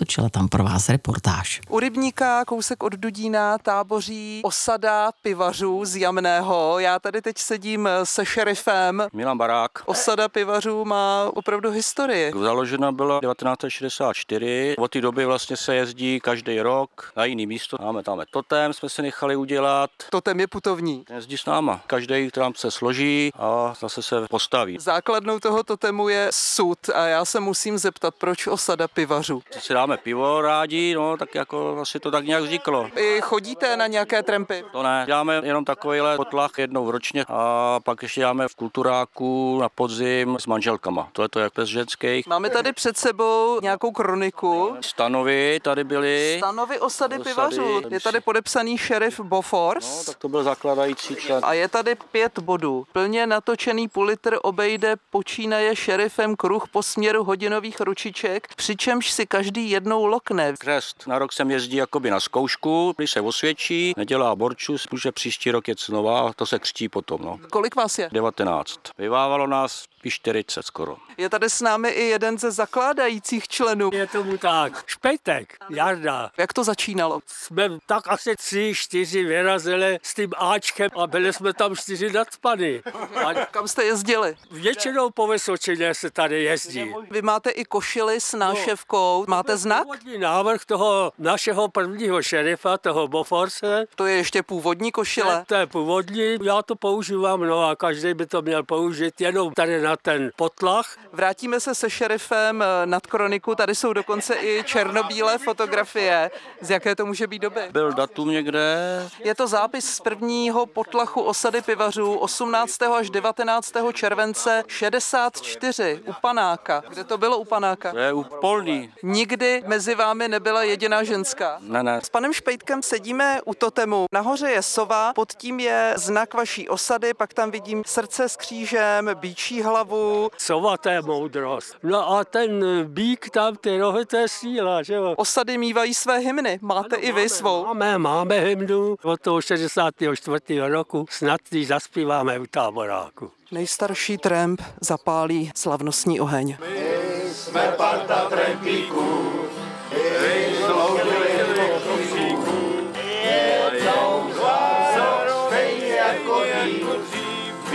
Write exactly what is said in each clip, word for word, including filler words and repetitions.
natočila tam pro vás reportáž. U rybníka, kousek od Dudína, táboří osada pivařů z Jamného. Já tady teď sedím se šerifem. Milan Barák. Osada pivařů má opravdu historii. Založena byla devatenáct set šedesát čtyři. Od té doby vlastně se jezdí každý rok na jiný místo. Máme tam totem, jsme se nechali udělat. Totem je putovní. Jezdí s náma. Každý tam se složí a zase se postaví. Základnou toho totemu je sud a já se musím zeptat, proč osada pivařů? Když si dáme pivo rádi, no tak jako asi to tak nějak vzniklo. I chodíte na nějaké trampy? To ne, děláme jenom takovýhle potlach jednou ročně a pak ještě děláme v kulturáku na podzim s manželkama. To je to jak bez ženských. Máme tady před sebou nějakou kroniku. Stanovy tady byly. Stanovy osady pivařů. Je tady podepsaný šerif Bofors. No, tak to byl zakladající člen. A je tady pět bodů. Plně natočený půl litr obejde počínaje šerifem kruh po směru hodinových ručiček, přičemž si každý jednou lokne. Křest na rok sem jezdí jakoby na zkoušku, když se osvědčí, nedělá borčus, může příští rok jet znova a to se křtí potom. No. Kolik vás je? devatenáct. Vyvávalo nás i čtyřicet skoro. Je tady s námi i jeden ze zakládajících členů. Je tomu tak. Špejtek, Jarda. Jak to začínalo? Jsme tak asi tři, čtyři vyrazili s tím Ačkem a byli jsme tam čtyři nadspany. A kam jste jezdili? Většinou po Vysočině se tady jezdí. Vy máte i košili s náševkou. Máte znak? Původní návrh toho našeho prvního šerifa, toho Boforse. To je ještě původní košile? To je původní, já to používám, no a každý by to měl použít jenom tady na ten potlach. Vrátíme se se šerifem nad kroniku, tady jsou dokonce i černobílé fotografie. Z jaké to může být doby? Byl datum někde? Je to zápis z prvního potlachu osady pivařů osmnáctého až devatenáctého července šedesát čtyři u Panáka. Kde to bylo u Panáka? To je u Polný. Nikdy mezi vámi nebyla jediná ženská. Ne, ne. S panem Špejtkem sedíme u totemu. Nahoře je sova, pod tím je znak vaší osady, pak tam vidím srdce s křížem, býčí hlavu. Sova, to je moudrost. No a ten bík tam, ty rohy, to je síla, že jo? Osady mívají své hymny, máte ano, i vy máme, svou. Máme, máme hymnu od toho šedesátého čtvrtého roku, snad ji zaspíváme u táboráku. Nejstarší tramp zapálí slavnostní oheň. My jsme parta trampíků, my sloužili do kříků. Jednou z vás stejně jako dřív,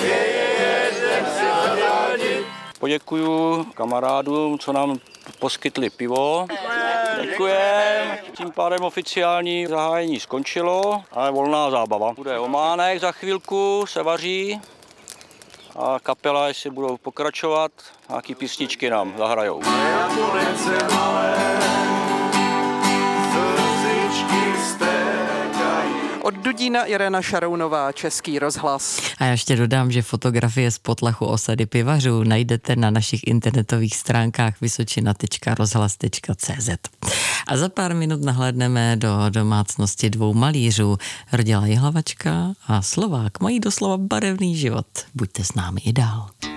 vyjedem si zabránit. Poděkuju kamarádům, co nám poskytli pivo. Děkujem. Tím pádem oficiální zahájení skončilo, ale volná zábava. Bude ománek za chvilku, se vaří. A kapela, jestli budou pokračovat, nějaký písničky nám zahrajou. Od Dudína Irena Šarounová, Český rozhlas. A já ještě dodám, že fotografie z potlachu osady pivařů najdete na našich internetových stránkách vysočina tečka rozhlas tečka cé zet. A za pár minut nahlédneme do domácnosti dvou malířů. Rodila Jihlavačka a Slovák mají doslova barevný život. Buďte s námi i dál.